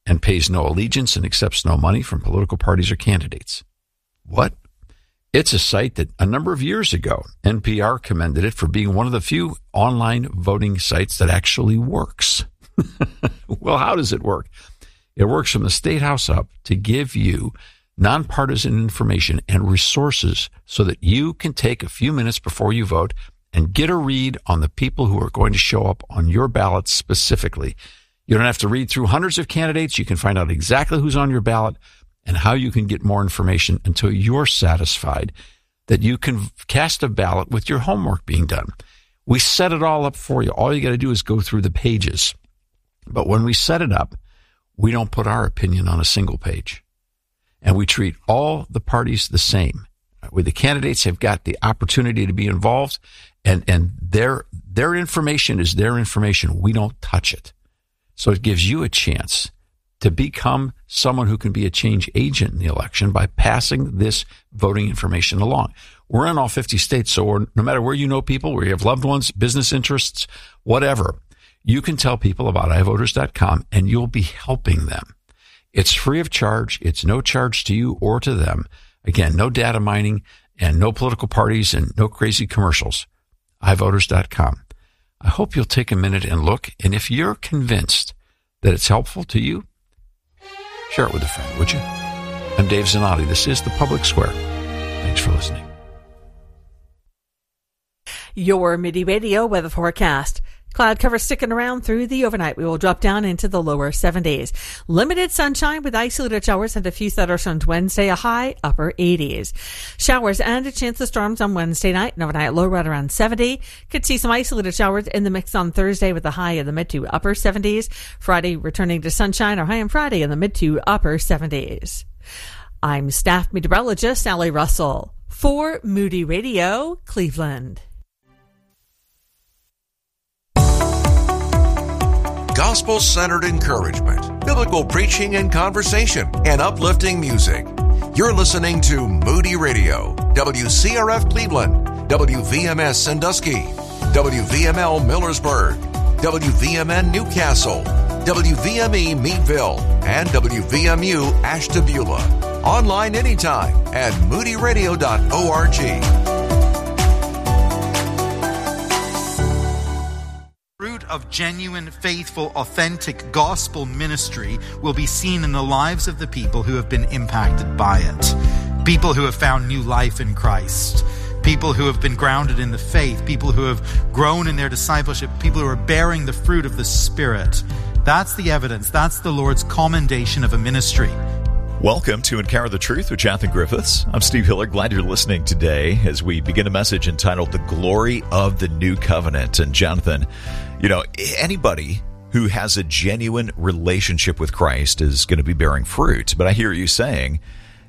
and pays no allegiance and accepts no money from political parties or candidates. What? It's a site that a number of years ago, NPR commended it for being one of the few online voting sites that actually works. Well, how does it work? It works from the State House up to give you nonpartisan information and resources so that you can take a few minutes before you vote and get a read on the people who are going to show up on your ballot specifically. You don't have to read through hundreds of candidates. You can find out exactly who's on your ballot and how you can get more information until you're satisfied that you can cast a ballot with your homework being done. We set it all up for you. All you got to do is go through the pages. But when we set it up, we don't put our opinion on a single page. And we treat all the parties the same. Where the candidates have got the opportunity to be involved, and their information is their information. We don't touch it. So it gives you a chance to become someone who can be a change agent in the election by passing this voting information along. We're in all 50 states, so no matter where you know people, where you have loved ones, business interests, whatever, you can tell people about iVoters.com and you'll be helping them. It's free of charge. It's no charge to you or to them. Again, no data mining and no political parties and no crazy commercials. iVoters.com. I hope you'll take a minute and look. And if you're convinced that it's helpful to you, share it with a friend, would you? I'm Dave Zanotti. This is The Public Square. Thanks for listening. Your Midi Radio weather forecast. Cloud cover sticking around through the overnight. We will drop down into the lower 70s. Limited sunshine with isolated showers and a few thunderstorms Wednesday, a high upper 80s. Showers and a chance of storms on Wednesday night, and overnight low right around 70. Could see some isolated showers in the mix on Thursday with a high in the mid to upper 70s. Friday returning to sunshine, or high on Friday in the mid to upper 70s. I'm staff meteorologist Sally Russell for Moody Radio, Cleveland. Gospel-centered encouragement, biblical preaching and conversation, and uplifting music. You're listening to Moody Radio, WCRF Cleveland, WVMS Sandusky, WVML Millersburg, WVMN Newcastle, WVME Meadville, and WVMU Ashtabula. Online anytime at moodyradio.org. Fruit of genuine, faithful, authentic gospel ministry will be seen in the lives of the people who have been impacted by it. People who have found new life in Christ. People who have been grounded in the faith. People who have grown in their discipleship. People who are bearing the fruit of the Spirit. That's the evidence. That's the Lord's commendation of a ministry. Welcome to Encounter the Truth with Jonathan Griffiths. I'm Steve Hiller. Glad you're listening today as we begin a message entitled The Glory of the New Covenant. And Jonathan, you know, anybody who has a genuine relationship with Christ is going to be bearing fruit. But I hear you saying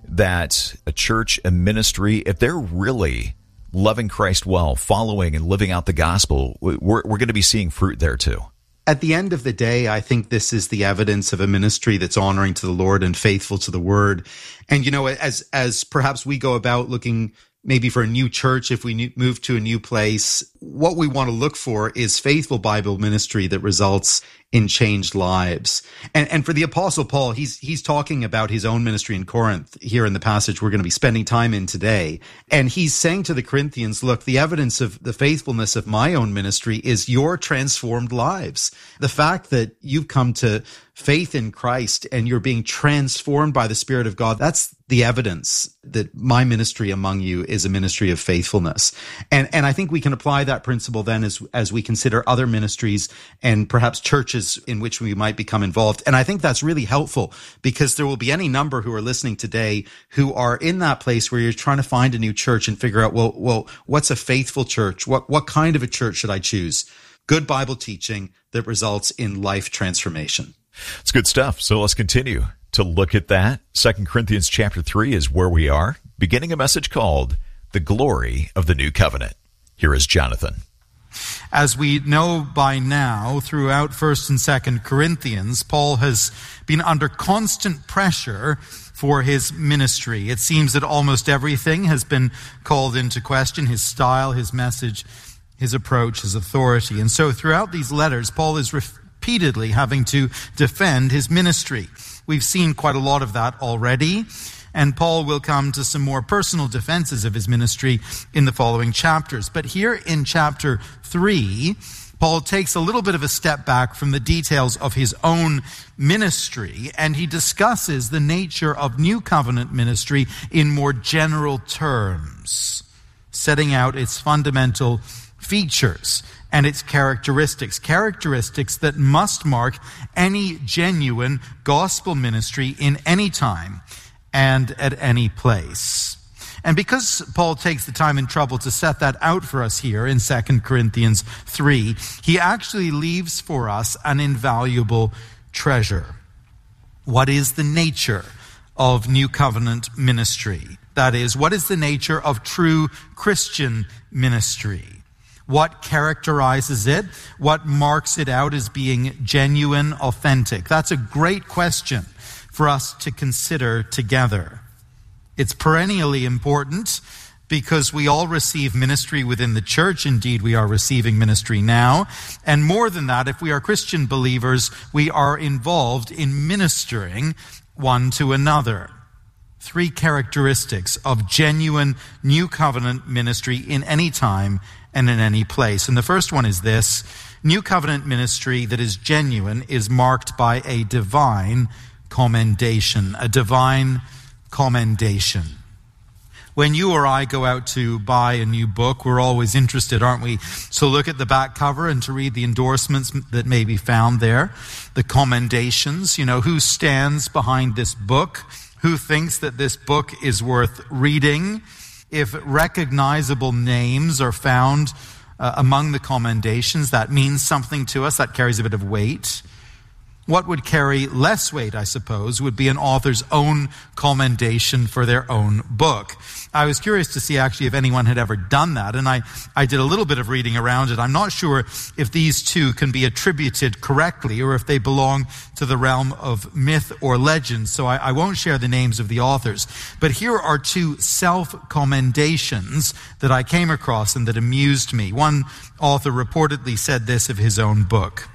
that a church, a ministry, if they're really loving Christ well, following and living out the gospel, we're going to be seeing fruit there too. At the end of the day, I think this is the evidence of a ministry that's honoring to the Lord and faithful to the word. And, you know, as perhaps we go about looking maybe for a new church, if we move to a new place, what we want to look for is faithful Bible ministry that results in changed lives. And for the Apostle Paul, he's talking about his own ministry in Corinth here in the passage we're going to be spending time in today. And he's saying to the Corinthians, look, the evidence of the faithfulness of my own ministry is your transformed lives. The fact that you've come to faith in Christ and you're being transformed by the Spirit of God, that's the evidence that my ministry among you is a ministry of faithfulness. And I think we can apply that principle then as we consider other ministries and perhaps churches in which we might become involved. And I think that's really helpful because there will be any number who are listening today who are in that place where you're trying to find a new church and figure out, well, what's a faithful church? What kind of a church should I choose? Good Bible teaching that results in life transformation. It's good stuff. So let's continue to look at that. 2 Corinthians chapter 3 is where we are, beginning a message called The Glory of the New Covenant. Here is Jonathan. As we know by now, throughout 1st and 2nd Corinthians, Paul has been under constant pressure for his ministry. It seems that almost everything has been called into question: his style, his message, his approach, his authority. And so throughout these letters, Paul is repeatedly having to defend his ministry. We've seen quite a lot of that already, and Paul will come to some more personal defenses of his ministry in the following chapters. But here in chapter 3, Paul takes a little bit of a step back from the details of his own ministry, and he discusses the nature of New Covenant ministry in more general terms, setting out its fundamental features and its characteristics that must mark any genuine gospel ministry in any time and at any place. And because Paul takes the time and trouble to set that out for us here in 2 Corinthians 3, he actually leaves for us an invaluable treasure. What is the nature of New Covenant ministry? That is, what is the nature of true Christian ministry? What characterizes it? What marks it out as being genuine, authentic? That's a great question for us to consider together. It's perennially important because we all receive ministry within the church. Indeed, we are receiving ministry now. And more than that, if we are Christian believers, we are involved in ministering one to another. 3 characteristics of genuine New Covenant ministry in any time and in any place. And the first one is this: New Covenant ministry that is genuine is marked by a divine commendation. A divine commendation. When you or I go out to buy a new book, we're always interested, aren't we? So look at the back cover and to read the endorsements that may be found there, the commendations, who stands behind this book, who thinks that this book is worth reading. If recognizable names are found among the commendations, that means something to us, that carries a bit of weight. What would carry less weight, I suppose, would be an author's own commendation for their own book. I was curious to see actually if anyone had ever done that, and I did a little bit of reading around it. I'm not sure if these two can be attributed correctly or if they belong to the realm of myth or legend, so I won't share the names of the authors. But here are 2 self-commendations that I came across and that amused me. One author reportedly said this of his own book: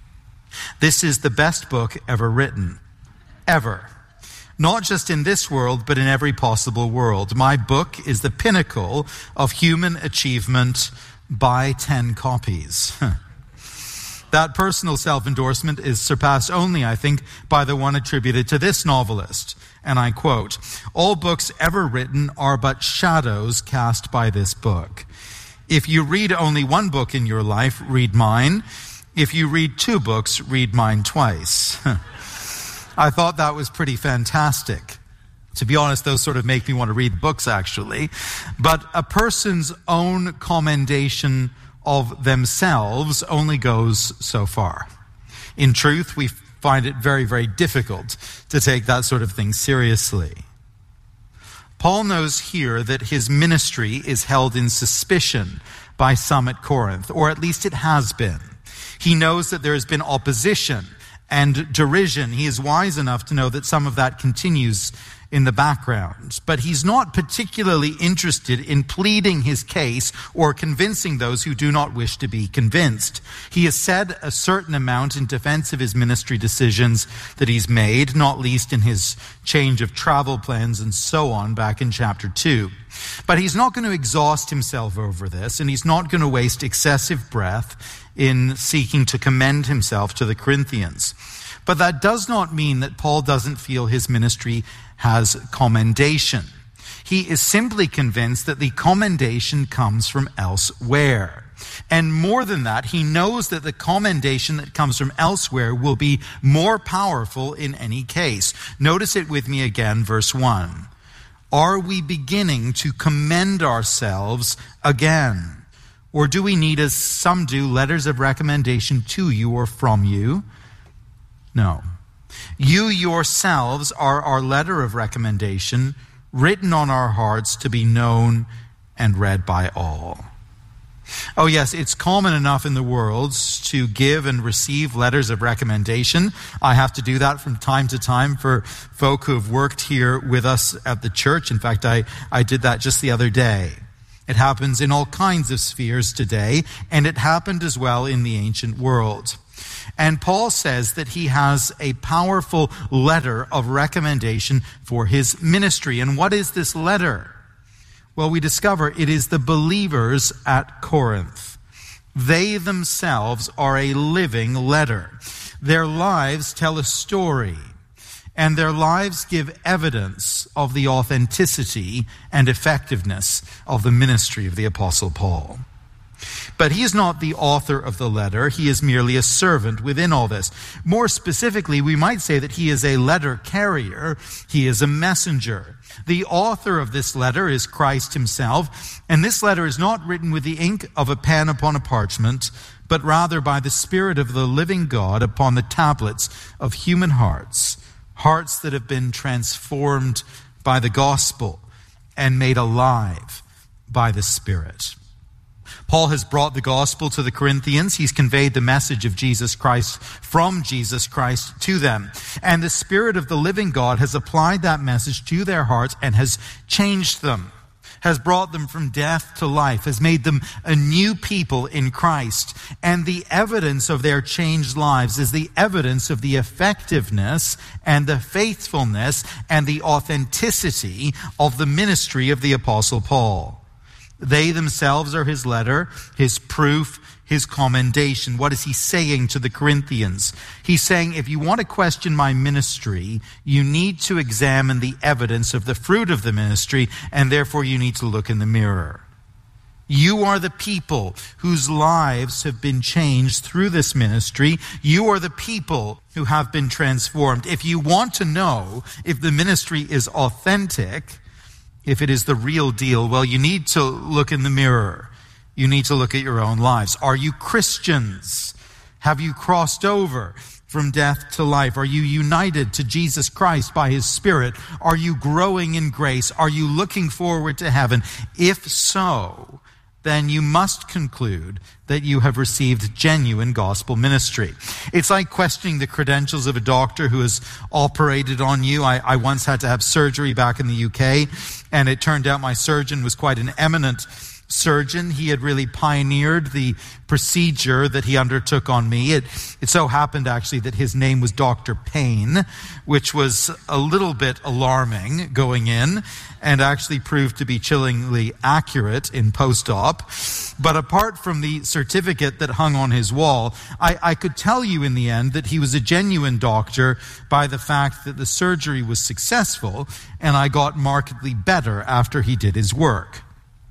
"This is the best book ever written. Ever. Not just in this world, but in every possible world. My book is the pinnacle of human achievement. Buy 10 copies." That personal self-endorsement is surpassed only, I think, by the one attributed to this novelist. And I quote, "All books ever written are but shadows cast by this book. If you read only one book in your life, read mine. If you read 2 books, read mine twice." I thought that was pretty fantastic. To be honest, those sort of make me want to read books, actually. But a person's own commendation of themselves only goes so far. In truth, we find it very, very difficult to take that sort of thing seriously. Paul knows here that his ministry is held in suspicion by some at Corinth, or at least it has been. He knows that there has been opposition and derision. He is wise enough to know that some of that continues in the background. But he's not particularly interested in pleading his case or convincing those who do not wish to be convinced. He has said a certain amount in defense of his ministry decisions that he's made, not least in his change of travel plans and so on back in chapter 2. But he's not going to exhaust himself over this, and he's not going to waste excessive breath in seeking to commend himself to the Corinthians. But that does not mean that Paul doesn't feel his ministry has commendation. He is simply convinced that the commendation comes from elsewhere. And more than that, he knows that the commendation that comes from elsewhere will be more powerful in any case. Notice it with me again, verse 1. Are we beginning to commend ourselves again? Or do we need, as some do, letters of recommendation to you or from you? No. You yourselves are our letter of recommendation, written on our hearts to be known and read by all. Oh yes, it's common enough in the world to give and receive letters of recommendation. I have to do that from time to time for folk who have worked here with us at the church. In fact, I did that just the other day. It happens in all kinds of spheres today, and it happened as well in the ancient world. And Paul says that he has a powerful letter of recommendation for his ministry. And what is this letter? Well, we discover it is the believers at Corinth. They themselves are a living letter. Their lives tell a story, and their lives give evidence of the authenticity and effectiveness of the ministry of the Apostle Paul. But he is not the author of the letter. He is merely a servant within all this. More specifically, we might say that he is a letter carrier. He is a messenger. The author of this letter is Christ himself, and this letter is not written with the ink of a pen upon a parchment, but rather by the Spirit of the living God upon the tablets of human hearts, hearts that have been transformed by the gospel and made alive by the Spirit. Paul has brought the gospel to the Corinthians. He's conveyed the message of Jesus Christ from Jesus Christ to them. And the Spirit of the living God has applied that message to their hearts and has changed them, has brought them from death to life, has made them a new people in Christ. And the evidence of their changed lives is the evidence of the effectiveness and the faithfulness and the authenticity of the ministry of the Apostle Paul. They themselves are his letter, his proof, his commendation. What is he saying to the Corinthians? He's saying, if you want to question my ministry, you need to examine the evidence of the fruit of the ministry, and therefore you need to look in the mirror. You are the people whose lives have been changed through this ministry. You are the people who have been transformed. If you want to know if the ministry is authentic, if it is the real deal, well, you need to look in the mirror. You need to look at your own lives. Are you Christians? Have you crossed over from death to life? Are you united to Jesus Christ by his Spirit? Are you growing in grace? Are you looking forward to heaven? If so, then you must conclude that you have received genuine gospel ministry. It's like questioning the credentials of a doctor who has operated on you. I once had to have surgery back in the UK, and it turned out my surgeon was quite an eminent surgeon. He had really pioneered the procedure that he undertook on me. It so happened actually that his name was Dr. Payne, which was a little bit alarming going in and actually proved to be chillingly accurate in post-op. But apart from the certificate that hung on his wall, I could tell you in the end that he was a genuine doctor by the fact that the surgery was successful and I got markedly better after he did his work.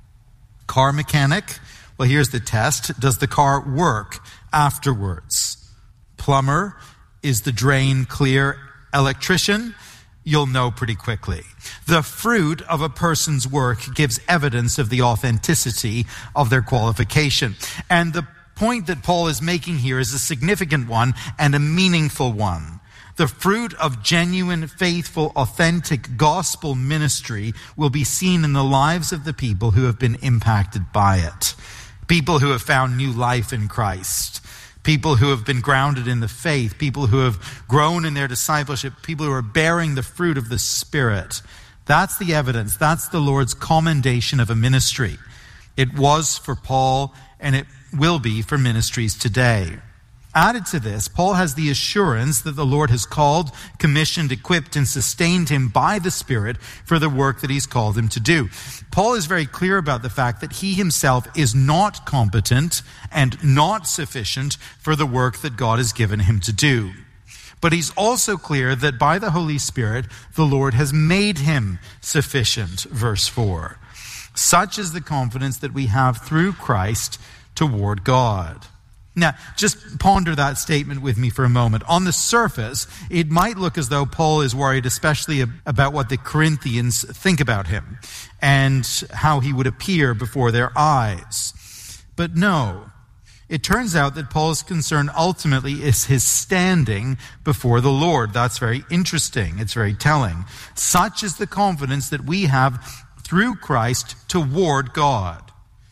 Car mechanic, well, here's the test. Does the car work afterwards? Plumber, is the drain clear? Electrician, you'll know pretty quickly. The fruit of a person's work gives evidence of the authenticity of their qualification. And the point that Paul is making here is a significant one and a meaningful one. The fruit of genuine, faithful, authentic gospel ministry will be seen in the lives of the people who have been impacted by it. People who have found new life in Christ. People who have been grounded in the faith. People who have grown in their discipleship. People who are bearing the fruit of the Spirit. That's the evidence. That's the Lord's commendation of a ministry. It was for Paul, and it will be for ministries today. Added to this, Paul has the assurance that the Lord has called, commissioned, equipped, and sustained him by the Spirit for the work that he's called him to do. Paul is very clear about the fact that he himself is not competent and not sufficient for the work that God has given him to do. But he's also clear that by the Holy Spirit, the Lord has made him sufficient, verse 4. Such is the confidence that we have through Christ toward God. Now, just ponder that statement with me for a moment. On the surface, it might look as though Paul is worried especially about what the Corinthians think about him and how he would appear before their eyes. But no, it turns out that Paul's concern ultimately is his standing before the Lord. That's very interesting. It's very telling. Such is the confidence that we have through Christ toward God.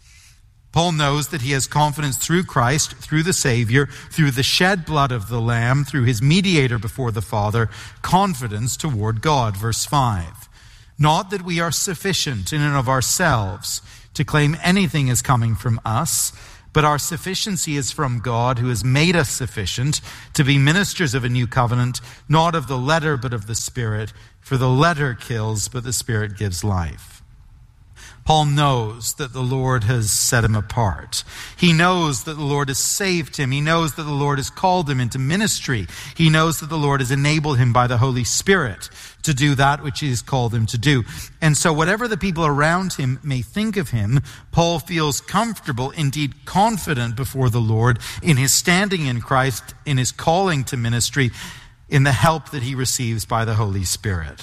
Paul knows that he has confidence through Christ, through the Savior, through the shed blood of the Lamb, through his mediator before the Father, confidence toward God. Verse 5. Not that we are sufficient in and of ourselves to claim anything is coming from us, But our sufficiency is from God, who has made us sufficient to be ministers of a new covenant, not of the letter, but of the Spirit. For the letter kills, but the Spirit gives life. Paul knows that the Lord has set him apart. He knows that the Lord has saved him. He knows that the Lord has called him into ministry. He knows that the Lord has enabled him by the Holy Spirit to do that which he has called him to do. And so whatever the people around him may think of him, Paul feels comfortable, indeed confident before the Lord in his standing in Christ, in his calling to ministry, in the help that he receives by the Holy Spirit.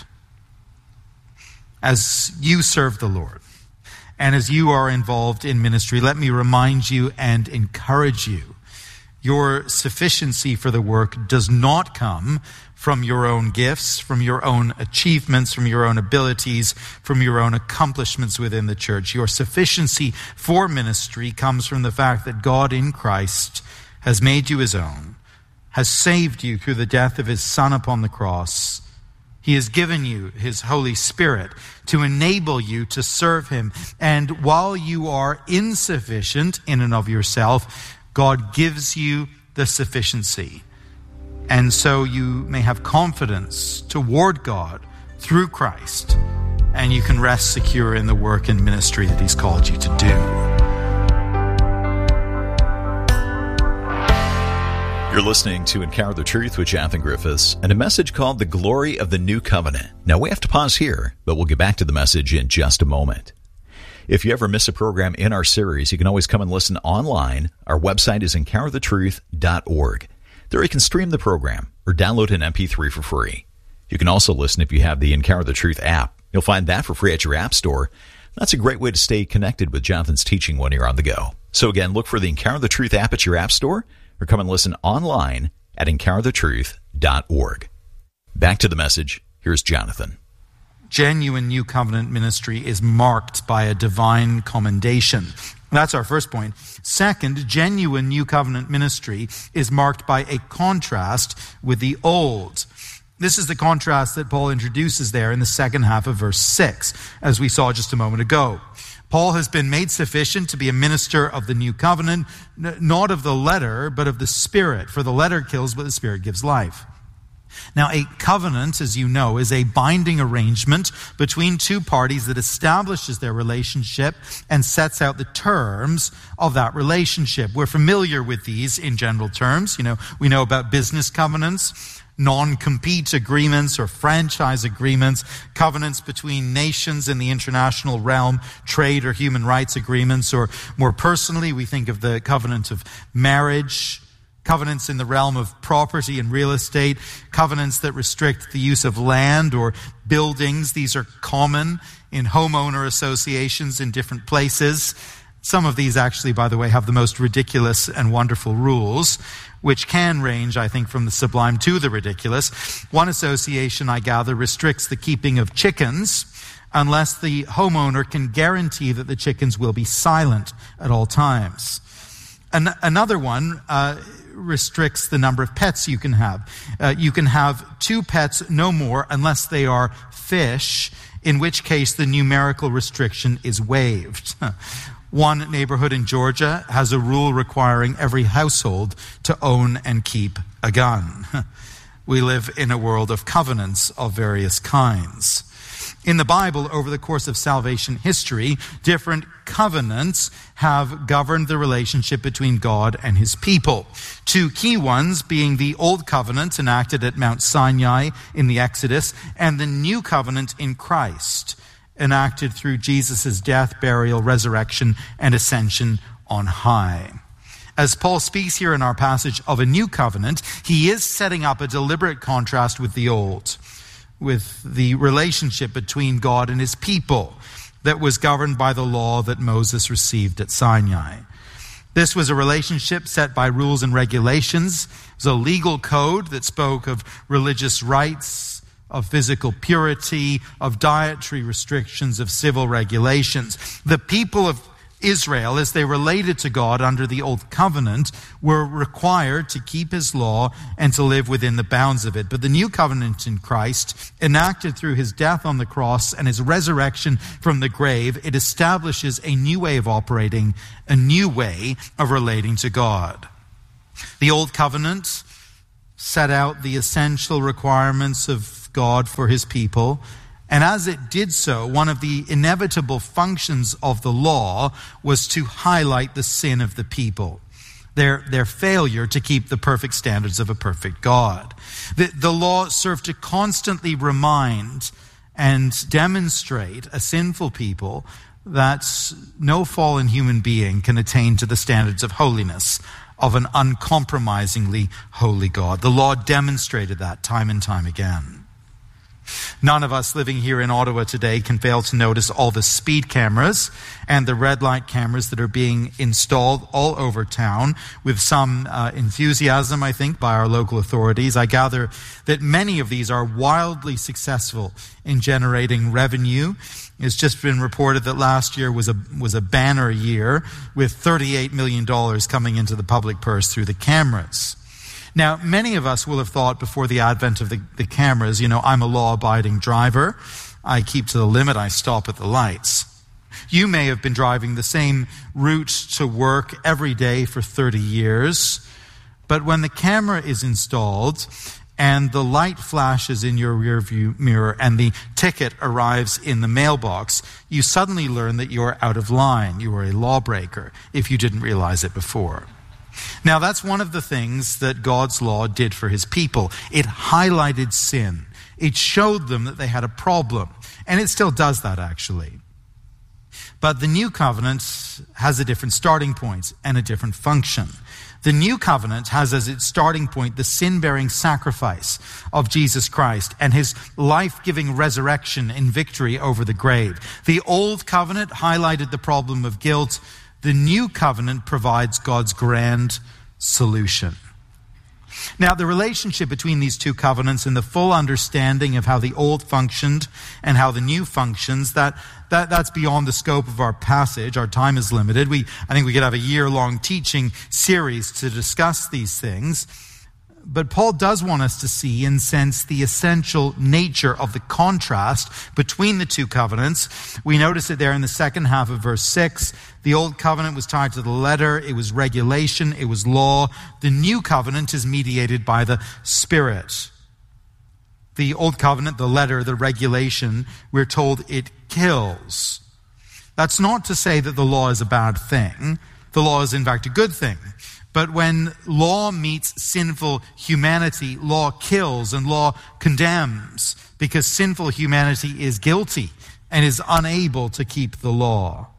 As you serve the Lord, and as you are involved in ministry, let me remind you and encourage you. Your sufficiency for the work does not come from your own gifts, from your own achievements, from your own abilities, from your own accomplishments within the church. Your sufficiency for ministry comes from the fact that God in Christ has made you his own, has saved you through the death of his Son upon the cross. He has given you his Holy Spirit to enable you to serve him. And while you are insufficient in and of yourself, God gives you the sufficiency. And so you may have confidence toward God through Christ, and you can rest secure in the work and ministry that he's called you to do. You're listening to Encounter the Truth with Jonathan Griffiths and a message called The Glory of the New Covenant. Now, we have to pause here, but we'll get back to the message in just a moment. If you ever miss a program in our series, you can always come and listen online. Our website is encounterthetruth.org. There you can stream the program or download an MP3 for free. You can also listen if you have the Encounter the Truth app. You'll find that for free at your app store. That's a great way to stay connected with Jonathan's teaching when you're on the go. So again, look for the Encounter the Truth app at your app store, or come and listen online at encounterthetruth.org. Back to the message. Here's Jonathan. Genuine New Covenant ministry is marked by a divine commendation. That's our first point. Second, genuine New Covenant ministry is marked by a contrast with the old. This is the contrast that Paul introduces there in the second half of verse 6, as we saw just a moment ago. Paul has been made sufficient to be a minister of the new covenant, not of the letter, but of the Spirit. For the letter kills, but the Spirit gives life. Now, a covenant, as you know, is a binding arrangement between two parties that establishes their relationship and sets out the terms of that relationship. We're familiar with these in general terms. We know about business covenants, non-compete agreements or franchise agreements, covenants between nations in the international realm, trade or human rights agreements, or more personally, we think of the covenant of marriage, covenants in the realm of property and real estate, covenants that restrict the use of land or buildings. These are common in homeowner associations in different places. Some of these actually, by the way, have the most ridiculous and wonderful rules, which can range, I think, from the sublime to the ridiculous. One association, I gather, restricts the keeping of chickens unless the homeowner can guarantee that the chickens will be silent at all times. Another one restricts the number of pets you can have. You can have 2 pets, no more, unless they are fish, in which case the numerical restriction is waived. One neighborhood in Georgia has a rule requiring every household to own and keep a gun. We live in a world of covenants of various kinds. In the Bible, over the course of salvation history, different covenants have governed the relationship between God and his people. 2 key ones being the Old Covenant enacted at Mount Sinai in the Exodus, and the New Covenant in Christ, enacted through Jesus' death, burial, resurrection, and ascension on high. As Paul speaks here in our passage of a new covenant, he is setting up a deliberate contrast with the old, with the relationship between God and his people that was governed by the law that Moses received at Sinai. This was a relationship set by rules and regulations. It was a legal code that spoke of religious rights, of physical purity, of dietary restrictions, of civil regulations. The people of Israel, as they related to God under the Old Covenant, were required to keep his law and to live within the bounds of it. But the New Covenant in Christ, enacted through his death on the cross and his resurrection from the grave, it establishes a new way of operating, a new way of relating to God. The Old Covenant set out the essential requirements of God for his people. And as it did so, one of the inevitable functions of the law was to highlight the sin of the people, their failure to keep the perfect standards of a perfect God. The law served to constantly remind and demonstrate a sinful people that no fallen human being can attain to the standards of holiness of an uncompromisingly holy God. The law demonstrated that time and time again. None of us living here in Ottawa today can fail to notice all the speed cameras and the red light cameras that are being installed all over town with some enthusiasm, I think, by our local authorities. I gather that many of these are wildly successful in generating revenue. It's just been reported that last year was a banner year with $38 million coming into the public purse through the cameras. Now, many of us will have thought before the advent of the cameras, I'm a law-abiding driver. I keep to the limit. I stop at the lights. You may have been driving the same route to work every day for 30 years. But when the camera is installed and the light flashes in your rearview mirror and the ticket arrives in the mailbox, you suddenly learn that you're out of line. You are a lawbreaker if you didn't realize it before. Now, that's one of the things that God's law did for his people. It highlighted sin. It showed them that they had a problem. And it still does that, actually. But the new covenant has a different starting point and a different function. The new covenant has as its starting point the sin-bearing sacrifice of Jesus Christ and his life-giving resurrection in victory over the grave. The old covenant highlighted the problem of guilt. The new covenant provides God's grand solution. Now, the relationship between these two covenants and the full understanding of how the old functioned and how the new functions, that's beyond the scope of our passage. Our time is limited. I think we could have a year-long teaching series to discuss these things. But Paul does want us to see and sense the essential nature of the contrast between the two covenants. We notice it there in the second half of verse 6. The old covenant was tied to the letter. It was regulation. It was law. The new covenant is mediated by the Spirit. The old covenant, the letter, the regulation, we're told it kills. That's not to say that the law is a bad thing. The law is in fact a good thing. But when law meets sinful humanity, law kills and law condemns because sinful humanity is guilty and is unable to keep the law.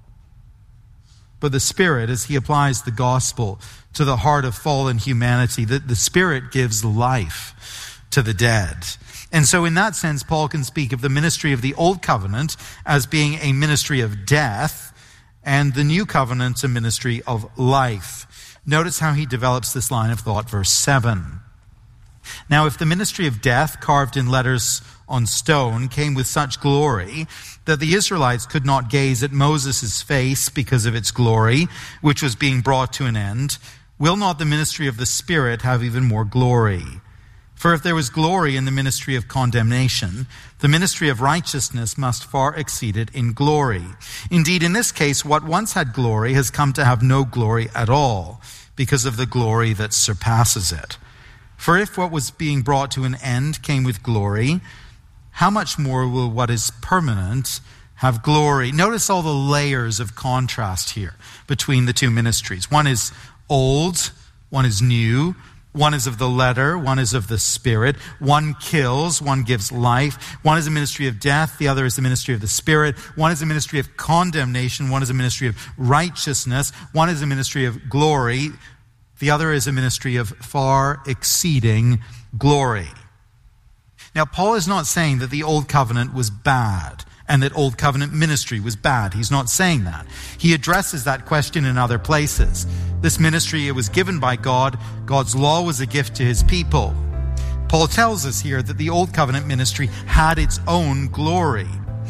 But the Spirit, as he applies the gospel to the heart of fallen humanity, the Spirit gives life to the dead. And so in that sense, Paul can speak of the ministry of the Old Covenant as being a ministry of death and the New Covenant a ministry of life. Notice how he develops this line of thought, verse 7. Now, if the ministry of death, carved in letters on stone, came with such glory that the Israelites could not gaze at Moses' face because of its glory, which was being brought to an end, will not the ministry of the Spirit have even more glory? For if there was glory in the ministry of condemnation, the ministry of righteousness must far exceed it in glory. Indeed, in this case, what once had glory has come to have no glory at all, because of the glory that surpasses it. For if what was being brought to an end came with glory, how much more will what is permanent have glory? Notice all the layers of contrast here between the two ministries. One is old, one is new, one is of the letter, one is of the Spirit. One kills, one gives life. One is a ministry of death, the other is the ministry of the Spirit. One is a ministry of condemnation, one is a ministry of righteousness. One is a ministry of glory, the other is a ministry of far exceeding glory. Now, Paul is not saying that the Old Covenant was bad and that Old Covenant ministry was bad. He's not saying that. He addresses that question in other places. This ministry, it was given by God. God's law was a gift to his people. Paul tells us here that the Old Covenant ministry had its own glory.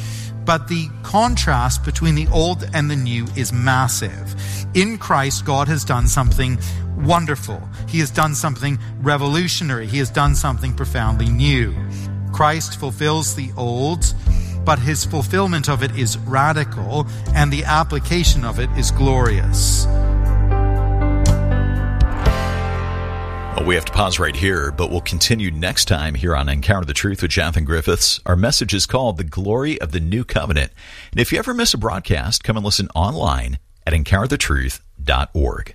but the contrast between the old and the new is massive. In Christ, God has done something wonderful. He has done something revolutionary. He has done something profoundly new. Christ fulfills the old, but his fulfillment of it is radical, and the application of it is glorious. Well, we have to pause right here, but we'll continue next time here on Encounter the Truth with Jonathan Griffiths. Our message is called The Glory of the New Covenant. And if you ever miss a broadcast, come and listen online at encounterthetruth.org.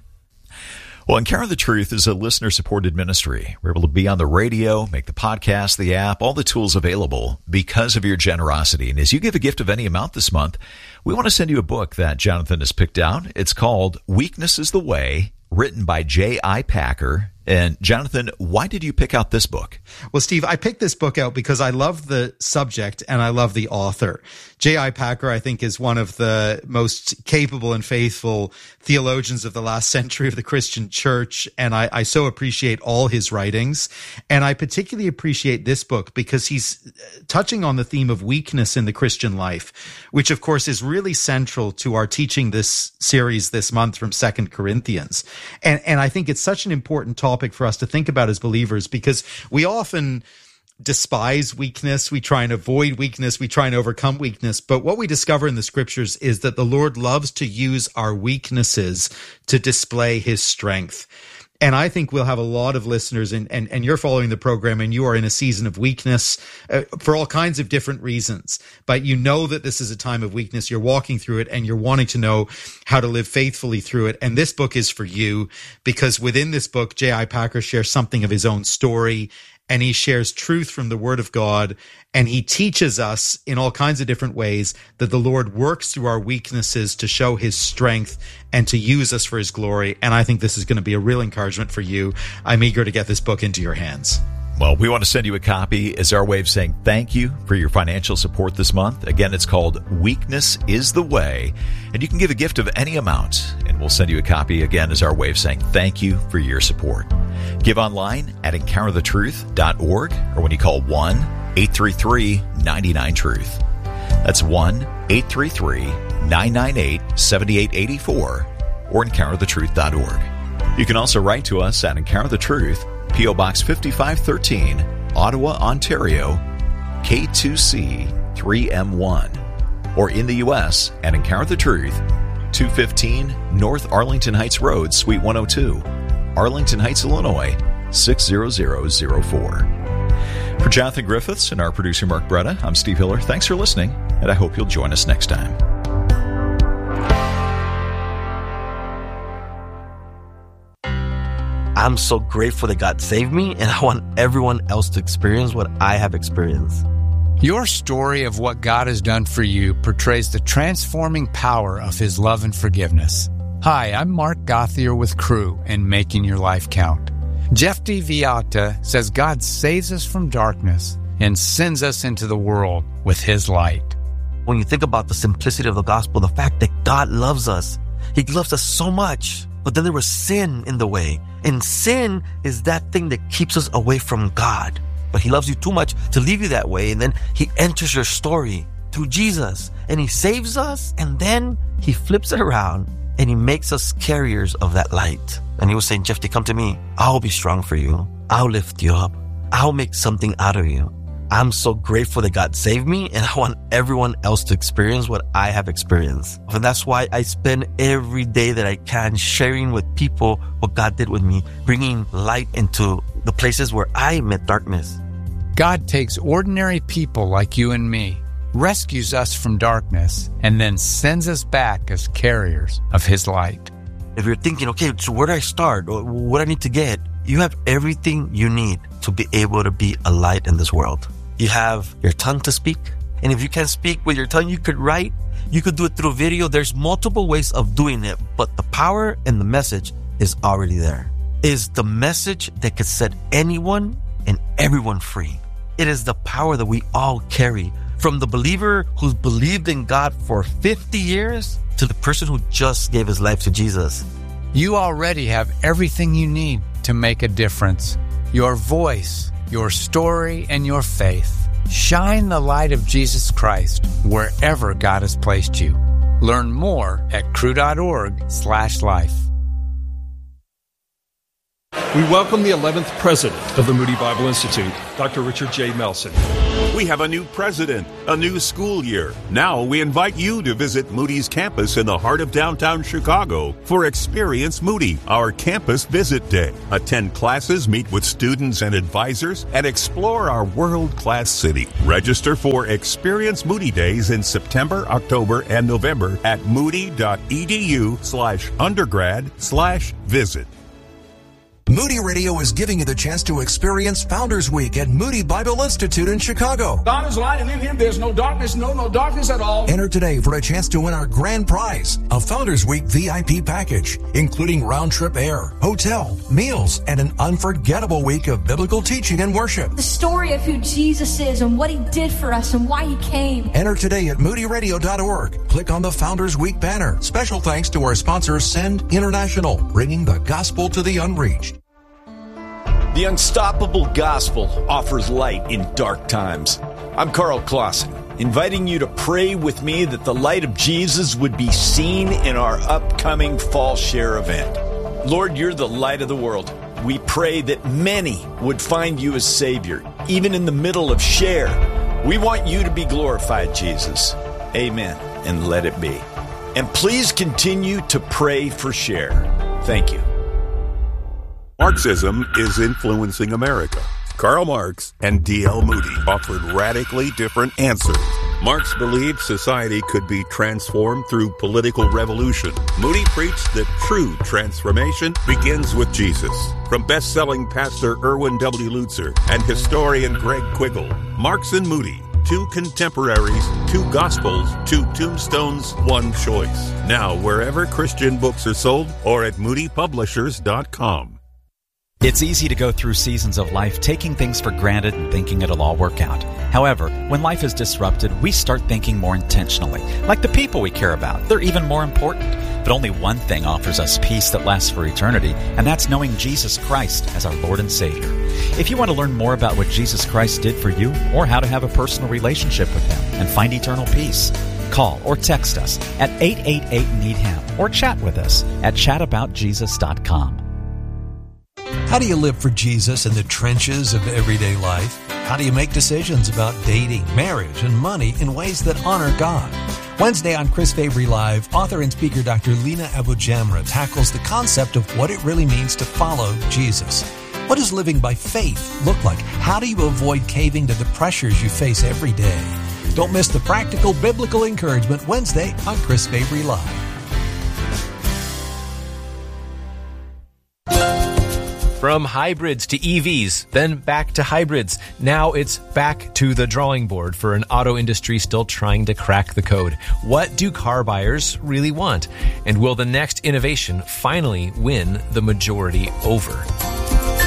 Well, Encounter the Truth is a listener-supported ministry. We're able to be on the radio, make the podcast, the app, all the tools available because of your generosity. And as you give a gift of any amount this month, we want to send you a book that Jonathan has picked out. It's called Weakness is the Way, written by J.I. Packer. And Jonathan, why did you pick out this book? Well, Steve, I picked this book out because I love the subject and I love the author. J.I. Packer, I think, is one of the most capable and faithful theologians of the last century of the Christian church, and I so appreciate all his writings. And I particularly appreciate this book because he's touching on the theme of weakness in the Christian life, which, of course, is really central to our teaching this series this month from 2 Corinthians. And I think it's such an important topic for us to think about as believers because we often despise weakness. We try and avoid weakness. We try and overcome weakness. But what we discover in the scriptures is that the Lord loves to use our weaknesses to display his strength. And I think we'll have a lot of listeners, and you're following the program, and you are in a season of weakness for all kinds of different reasons. But you know that this is a time of weakness. You're walking through it, and you're wanting to know how to live faithfully through it. And this book is for you because within this book, J.I. Packer shares something of his own story, and he shares truth from the Word of God, and he teaches us in all kinds of different ways that the Lord works through our weaknesses to show his strength and to use us for his glory. And I think this is going to be a real encouragement for you. I'm eager to get this book into your hands. Well, we want to send you a copy as our way of saying thank you for your financial support this month. Again, it's called Weakness is the Way, and you can give a gift of any amount, and we'll send you a copy again as our way of saying thank you for your support. Give online at encounterthetruth.org or when you call 1-833-99-TRUTH. That's 1-833-998-7884 or encounterthetruth.org. You can also write to us at Encounter the Truth, P.O. Box 5513, Ottawa, Ontario, K2C 3M1, or in the U.S. at Encounter the Truth, 215 North Arlington Heights Road, Suite 102, Arlington Heights, Illinois, 60004. For Jonathan Griffiths and our producer Mark Bretta, I'm Steve Hiller. Thanks for listening, and I hope you'll join us next time. I'm so grateful that God saved me, and I want everyone else to experience what I have experienced. Your story of what God has done for you portrays the transforming power of his love and forgiveness. Hi, I'm Mark Gothier with Crew and Making Your Life Count. Jeff D. Viata says God saves us from darkness and sends us into the world with his light. When you think about the simplicity of the gospel, the fact that God loves us, he loves us so much, but then there was sin in the way. And sin is that thing that keeps us away from God. But he loves you too much to leave you that way. And then he enters your story through Jesus. And he saves us. And then he flips it around and he makes us carriers of that light. And he was saying, Jeff, come to me. I'll be strong for you. I'll lift you up. I'll make something out of you. I'm so grateful that God saved me, and I want everyone else to experience what I have experienced. And that's why I spend every day that I can sharing with people what God did with me, bringing light into the places where I met darkness. God takes ordinary people like you and me, rescues us from darkness, and then sends us back as carriers of his light. If you're thinking, okay, so where do I start? Or what do I need to get? You have everything you need to be able to be a light in this world. You have your tongue to speak. And if you can't speak with your tongue, you could write. You could do it through video. There's multiple ways of doing it, but the power and the message is already there. It is the message that could set anyone and everyone free. It is the power that we all carry, from the believer who's believed in God for 50 years to the person who just gave his life to Jesus. You already have everything you need to make a difference. Your voice, your story, and your faith. Shine the light of Jesus Christ wherever God has placed you. Learn more at cru.org/life. We welcome the 11th president of the Moody Bible Institute, Dr. Richard J. Melson. We have a new president, a new school year. Now we invite you to visit Moody's campus in the heart of downtown Chicago for Experience Moody, our campus visit day. Attend classes, meet with students and advisors, and explore our world-class city. Register for Experience Moody Days in September, October, and November at moody.edu/undergrad/visit. Moody Radio is giving you the chance to experience Founders Week at Moody Bible Institute in Chicago. God is light, and in Him there's no darkness, no darkness at all. Enter today for a chance to win our grand prize, a Founders Week VIP package, including round-trip air, hotel, meals, and an unforgettable week of biblical teaching and worship. The story of who Jesus is and what He did for us and why He came. Enter today at moodyradio.org. Click on the Founders Week banner. Special thanks to our sponsor, Send International, bringing the gospel to the unreached. The Unstoppable Gospel offers light in dark times. I'm Carl Clausen, inviting you to pray with me that the light of Jesus would be seen in our upcoming Fall Share event. Lord, you're the light of the world. We pray that many would find you as Savior, even in the middle of Share. We want you to be glorified, Jesus. Amen, and let it be. And please continue to pray for Share. Thank you. Marxism is influencing America. Karl Marx and D.L. Moody offered radically different answers. Marx believed society could be transformed through political revolution. Moody preached that true transformation begins with Jesus. From best-selling pastor Erwin W. Lutzer and historian Greg Quiggle, Marx and Moody, two contemporaries, two gospels, two tombstones, one choice. Now, wherever Christian books are sold or at moodypublishers.com. It's easy to go through seasons of life taking things for granted and thinking it'll all work out. However, when life is disrupted, we start thinking more intentionally. Like the people we care about, they're even more important. But only one thing offers us peace that lasts for eternity, and that's knowing Jesus Christ as our Lord and Savior. If you want to learn more about what Jesus Christ did for you, or how to have a personal relationship with Him and find eternal peace, call or text us at 888-NEED-HIM or chat with us at chataboutjesus.com. How do you live for Jesus in the trenches of everyday life? How do you make decisions about dating, marriage, and money in ways that honor God? Wednesday on Chris Fabry Live, author and speaker Dr. Lina Abu-Jamra tackles the concept of what it really means to follow Jesus. What does living by faith look like? How do you avoid caving to the pressures you face every day? Don't miss the practical biblical encouragement Wednesday on Chris Fabry Live. From hybrids to EVs, then back to hybrids. Now it's back to the drawing board for an auto industry still trying to crack the code. What do car buyers really want? And will the next innovation finally win the majority over?